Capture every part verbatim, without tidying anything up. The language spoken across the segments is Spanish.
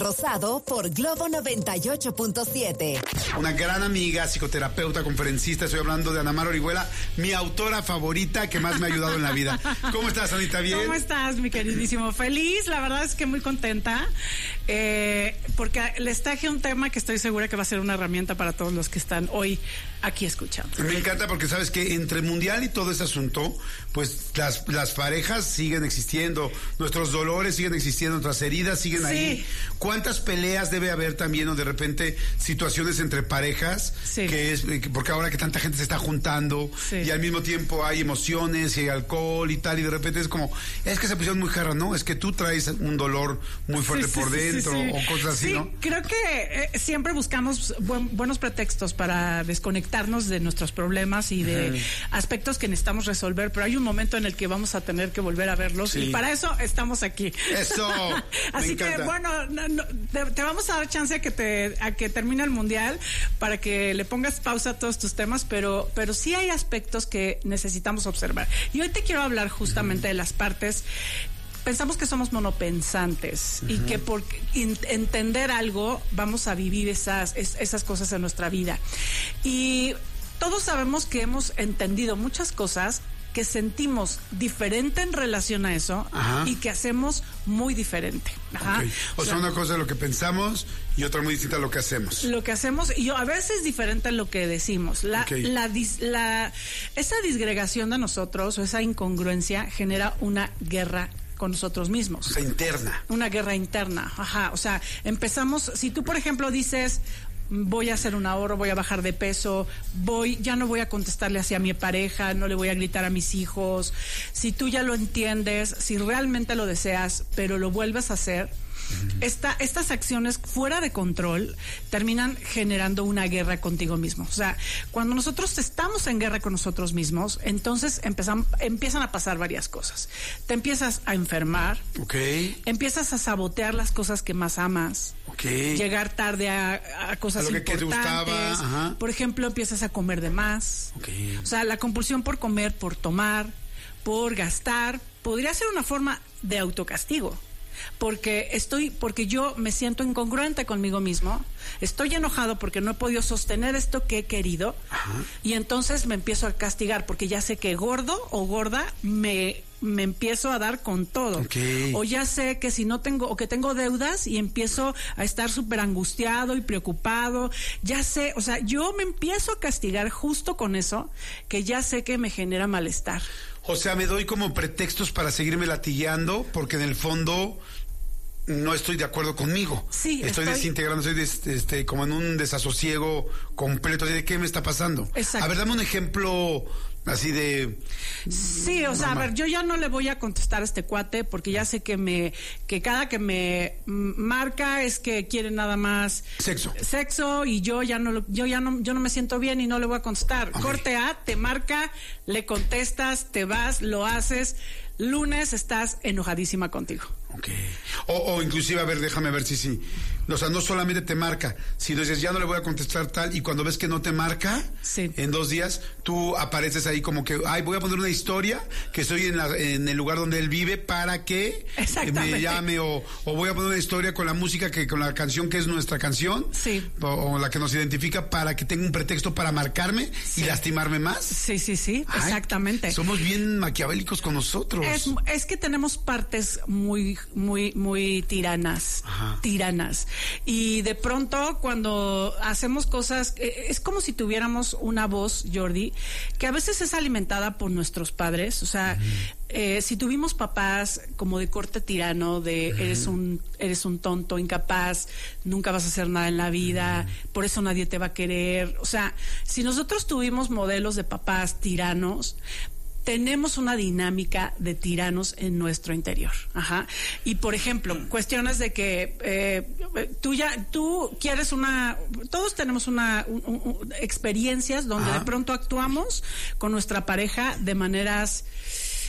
Rosado por Globo noventa y ocho punto siete. Una gran amiga, psicoterapeuta, conferencista. Estoy hablando de Ana Mar Orihuela, mi autora favorita que más me ha ayudado en la vida. ¿Cómo estás, Anita? ¿Bien? ¿Cómo estás, mi queridísimo? Feliz, la verdad es que muy contenta, eh, porque les traje un tema que estoy segura que va a ser una herramienta para todos los que están hoy aquí escuchando. Me encanta porque sabes que entre el mundial y todo ese asunto, pues las, las parejas siguen existiendo, nuestros dolores siguen existiendo, nuestras heridas siguen Sí. ahí. ¿Cuántas peleas debe haber también o de repente situaciones entre parejas? Sí. Que es porque ahora que tanta gente se está juntando Sí. y al mismo tiempo hay emociones y hay alcohol y tal, y de repente es como, es que se pusieron muy jarra, ¿no? Es que tú traes un dolor muy fuerte Sí, sí, por sí, dentro sí, sí. o cosas así, Sí, ¿no? creo que eh, siempre buscamos buen, buenos pretextos para desconectarnos de nuestros problemas y de Ajá. aspectos que necesitamos resolver, pero hay un momento en el que vamos a tener que volver a verlos Sí. y para eso estamos aquí. Eso, me Así encanta. que bueno, no, no, te, te vamos a dar chance a que te a que termine el mundial para que le pongas pausa a todos tus temas, pero pero sí hay aspectos que necesitamos observar. Y hoy te quiero hablar justamente uh-huh. de las partes. Pensamos que somos monopensantes uh-huh. y que por in, entender algo vamos a vivir esas es, esas cosas en nuestra vida. Y todos sabemos que hemos entendido muchas cosas que sentimos diferente en relación a eso. Ajá. Y que hacemos muy diferente. Ajá. Okay. O, o sea, sea, una cosa es lo que pensamos y otra muy distinta a lo que hacemos. Lo que hacemos, y a veces diferente a lo que decimos. La, okay. la, la, esa disgregación de nosotros o esa incongruencia genera una guerra con nosotros mismos. O sea, interna. Una guerra interna, ajá. O sea, empezamos, si tú, por ejemplo, dices, voy a hacer un ahorro, voy a bajar de peso, voy, ya no voy a contestarle hacia mi pareja, no le voy a gritar a mis hijos. Si tú ya lo entiendes, si realmente lo deseas, pero lo vuelves a hacer, uh-huh. esta, estas acciones fuera de control terminan generando una guerra contigo mismo. O sea, cuando nosotros estamos en guerra con nosotros mismos, entonces empezan, empiezan a pasar varias cosas. Te empiezas a enfermar, okay. empiezas a sabotear las cosas que más amas, okay. llegar tarde a, a cosas a lo que importantes. Que te gustaba. Ajá. Por ejemplo, empiezas a comer de más. Okay. O sea, la compulsión por comer, por tomar, por gastar, podría ser una forma de autocastigo. Porque estoy, porque yo me siento incongruente conmigo mismo, estoy enojado porque no he podido sostener esto que he querido. Ajá. Y entonces me empiezo a castigar porque ya sé que gordo o gorda me me empiezo a dar con todo. Okay. O ya sé que si no tengo, o que tengo deudas y empiezo a estar súper angustiado y preocupado, ya sé, o sea, yo me empiezo a castigar justo con eso, que ya sé que me genera malestar. O sea, me doy como pretextos para seguirme latigueando, porque en el fondo no estoy de acuerdo conmigo. Sí, estoy, estoy desintegrando, estoy des, este, como en un desasosiego completo. ¿De qué me está pasando? Exacto. A ver, dame un ejemplo así de... Sí, o sea, normal. A ver, yo ya no le voy a contestar a este cuate porque ya sé que me, que cada que me marca es que quiere nada más sexo. Sexo y yo ya no, yo ya no, yo no me siento bien y no le voy a contestar. Okay. Corte A, te marca, le contestas, te vas, lo haces. Lunes estás enojadísima contigo. Ok. O, o inclusive, a ver, déjame ver si sí. O sea, no solamente te marca, sino dices, ya no le voy a contestar tal, y cuando ves que no te marca, sí. en dos días, tú apareces ahí como que, ay, voy a poner una historia, que estoy en, la, en el lugar donde él vive para que me llame, o, o voy a poner una historia con la música, que con la canción que es nuestra canción, sí. o, o la que nos identifica, para que tenga un pretexto para marcarme sí. y lastimarme más. Sí, sí, sí, ay, exactamente. Somos bien maquiavélicos con nosotros. Es, es que tenemos partes muy, muy, muy tiranas, Ajá. tiranas. Y de pronto cuando hacemos cosas, eh, es como si tuviéramos una voz, Jordi, que a veces es alimentada por nuestros padres. O sea, uh-huh. eh, si tuvimos papás como de corte tirano, de uh-huh. eres un, eres un tonto, incapaz, nunca vas a hacer nada en la vida, uh-huh. por eso nadie te va a querer. O sea, si nosotros tuvimos modelos de papás tiranos, tenemos una dinámica de tiranos en nuestro interior. Ajá. Y por ejemplo, cuestiones de que eh, tú ya, tú quieres una, todos tenemos una un, un, experiencias donde Ajá. de pronto actuamos con nuestra pareja de maneras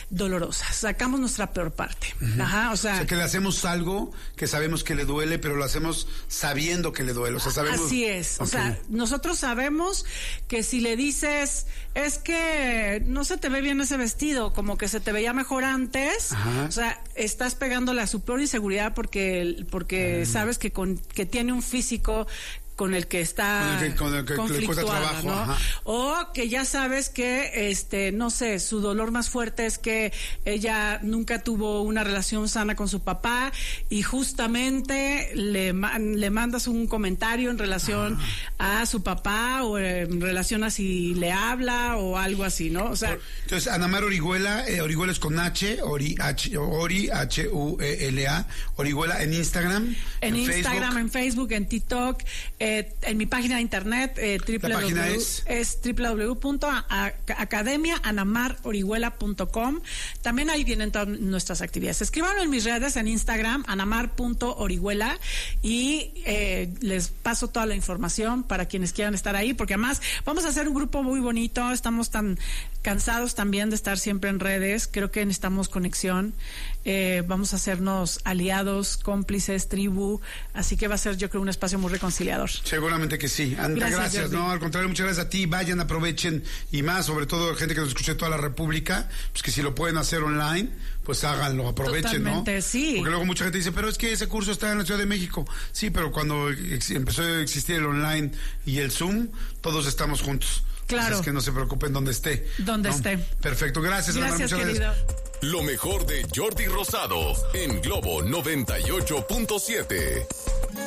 dolorosas, sacamos nuestra peor parte. Uh-huh. Ajá, o sea, o sea, que le hacemos algo que sabemos que le duele, pero lo hacemos sabiendo que le duele, o sea, sabemos... Así es, okay. O sea, nosotros sabemos que si le dices, es que no se te ve bien ese vestido, como que se te veía mejor antes, ajá. O sea, estás pegándole a su peor inseguridad porque, porque uh-huh. sabes que, con, que tiene un físico con el que está con el que, con el que conflictuada, trabajo, ¿no? Ajá. O que ya sabes que, este, no sé, su dolor más fuerte es que ella nunca tuvo una relación sana con su papá y justamente le, le mandas un comentario en relación ah. a su papá o en relación a si le habla o algo así, ¿no? O sea, entonces, Ana Mar Orihuela, eh, Orihuela es con H, Ori, H, Ori, H U E L A, Orihuela en Instagram, en, en Instagram, Facebook. En Facebook, en TikTok, eh, en mi página de internet, eh, la página es, es doble u doble u doble u punto academia anamar orihuela punto com. También ahí vienen todas nuestras actividades. Escríbanlo en mis redes, en Instagram, anamar punto orihuela, y eh, les paso toda la información para quienes quieran estar ahí, porque además vamos a hacer un grupo muy bonito. Estamos tan cansados también de estar siempre en redes. Creo que necesitamos conexión. Eh, vamos a hacernos aliados, cómplices, tribu, así que va a ser, yo creo, un espacio muy reconciliador. Seguramente que sí. Anita, gracias. gracias no, al contrario, muchas gracias a ti. Vayan, aprovechen, y más, sobre todo gente que nos escuche de toda la República, pues que si lo pueden hacer online, pues háganlo, aprovechen, totalmente, ¿no? Sí. Porque luego mucha gente dice, pero es que ese curso está en la Ciudad de México. Sí, pero cuando ex- empezó a existir el online y el Zoom, todos estamos juntos. Claro. Entonces, que no se preocupen donde esté. Donde ¿no? esté. Perfecto, gracias, gracias, hermano, muchas querido. gracias. Lo mejor de Jordi Rosado en Globo noventa y ocho punto siete.